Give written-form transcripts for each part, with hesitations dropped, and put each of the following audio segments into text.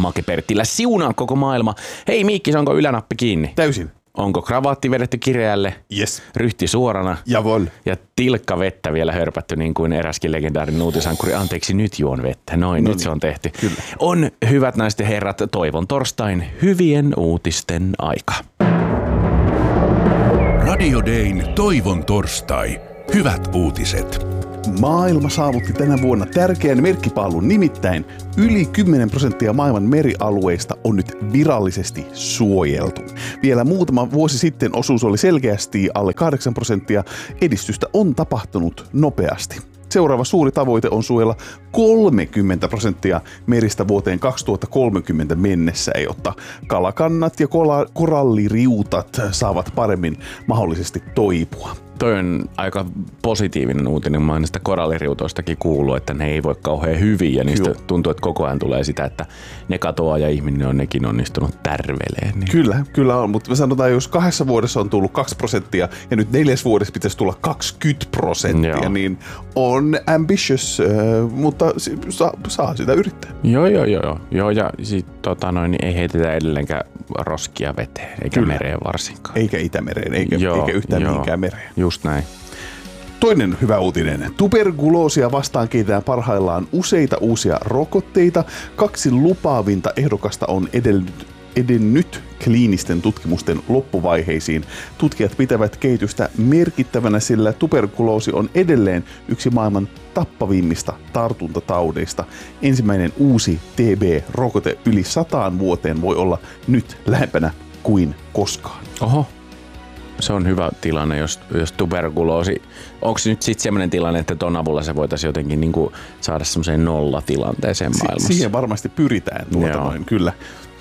Make Perttillä siunaa koko maailma. Hei Miikkis, onko ylänappi kiinni? Täysin. Onko kravaatti vedetty kireälle? Yes. Ryhti suorana? Javol. Ja tilkka vettä vielä hörpätty niin kuin eräskin legendaarinen uutisankuri. Anteeksi, nyt juon vettä. Noin, nyt se on tehty. Kyllä. On, hyvät naiset ja herrat, toivon torstain hyvien uutisten aika. Radio Dayn toivon torstai. Hyvät uutiset. Maailma saavutti tänä vuonna tärkeän merkkipaalun, nimittäin yli 10% maailman merialueista on nyt virallisesti suojeltu. Vielä muutama vuosi sitten osuus oli selkeästi alle 8%, edistystä on tapahtunut nopeasti. Seuraava suuri tavoite on suojella 30% meristä vuoteen 2030 mennessä, jotta kalakannat ja koralliriutat saavat paremmin mahdollisesti toipua. Toi on aika positiivinen uutinen. Mä oon näistä koralliriutoistakin kuullut, että ne ei voi kauhean hyvin ja niistä tuntuu, että koko ajan tulee sitä, että ne katoaa ja ihminen on nekin onnistunut tärveleen. Niin. Kyllä on, mutta me sanotaan, jos 2 vuodessa on tullut 2% ja nyt 4 vuodessa pitäisi tulla 20%, niin on ambitious, mutta saa sitä yrittää. Joo, ja sit ei heitetä edelleenkään roskia veteen, eikä mereen varsinkaan. Eikä Itämereen, eikä yhtään mihinkään mereen. Just näin. Toinen hyvä uutinen. Tuberkuloosia vastaan kehitetään parhaillaan useita uusia rokotteita. 2 lupaavinta ehdokasta on edennyt kliinisten tutkimusten loppuvaiheisiin. Tutkijat pitävät kehitystä merkittävänä, sillä tuberkuloosi on edelleen yksi maailman tappavimmista tartuntataudeista. Ensimmäinen uusi TB-rokote yli 100 vuoteen voi olla nyt lähempänä kuin koskaan. Oho. Se on hyvä tilanne, jos tuberkuloosi... Onko nyt sitten sellainen tilanne, että ton avulla se voitaisiin jotenkin niin kuin saada semmoiseen nollatilanteeseen maailmassa? Siihen varmasti pyritään kyllä.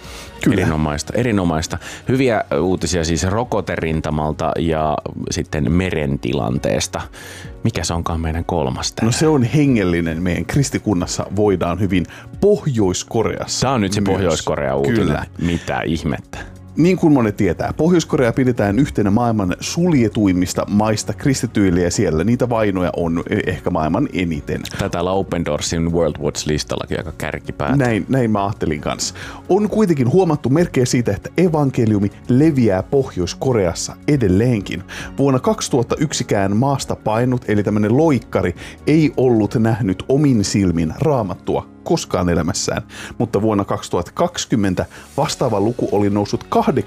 Erinomaista. Hyviä uutisia siis rokoterintamalta ja sitten meren tilanteesta. Mikä se onkaan meidän kolmas täällä? No se on hengellinen. Meidän kristikunnassa voidaan hyvin Pohjois-Koreassa. Tämä on nyt se Pohjois-Korea uutinen. Kyllä. Mitä ihmettä? Niin kuin monet tietää, Pohjois-Korea pidetään yhtenä maailman suljetuimmista maista kristityille ja siellä niitä vainoja on ehkä maailman eniten. Tätä Open Doorsin World Watch-listallakin aika kärkipäätä. Näin mä ajattelin kanssa. On kuitenkin huomattu merkkejä siitä, että evankeliumi leviää Pohjois-Koreassa edelleenkin. Vuonna 2001kään maasta painut, eli tämmöinen loikkari, ei ollut nähnyt omin silmin Raamattua koskaan elämässään, mutta vuonna 2020 vastaava luku oli noussut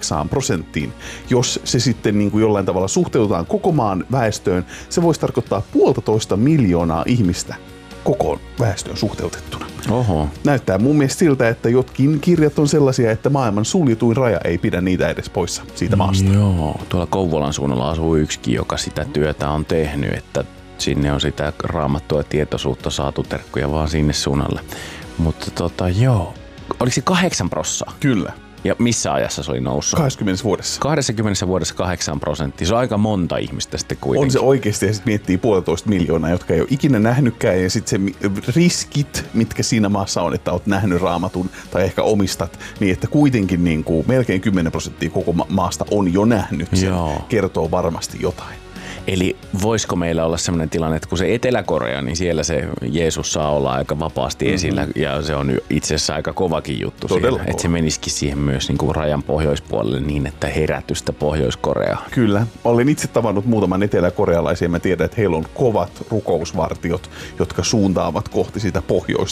8%. Jos se sitten niin kuin jollain tavalla suhteutetaan koko maan väestöön, se voisi tarkoittaa 1,5 miljoonaa ihmistä koko väestöön suhteutettuna. Oho. Näyttää mun mielestä siltä, että jotkin kirjat on sellaisia, että maailman suljetuin raja ei pidä niitä edes poissa siitä maasta. Joo, tuolla Kouvolan suunnalla asuu yksikin, joka sitä työtä on tehnyt, että sinne on sitä raamattua ja tietoisuutta saatu, terkkuja vaan sinne suunnalle. Mutta oliko se 8%? Kyllä. Ja missä ajassa se oli noussut? 20 vuodessa. 20 vuodessa 8%. Se on aika monta ihmistä sitten kuitenkin. On se oikeasti, ja sitten miettii 1,5 miljoonaa, jotka ei ole ikinä nähnytkään, ja sitten se riskit, mitkä siinä maassa on, että olet nähnyt Raamatun tai ehkä omistat, niin että kuitenkin niin kuin melkein 10% koko maasta on jo nähnyt sen. Kertoo varmasti jotain. Eli voisiko meillä olla sellainen tilanne, että kun se Etelä-Korea, niin siellä se Jeesus saa olla aika vapaasti esillä ja se on itse asiassa aika kovakin juttu siellä, että se menisikin siihen myös niin kuin rajan pohjoispuolelle niin, että herätystä Pohjois-Koreaan. Kyllä. Olen itse tavannut muutaman eteläkorealaisen ja mä tiedän, että heillä on kovat rukousvartiot, jotka suuntaavat kohti sitä pohjoista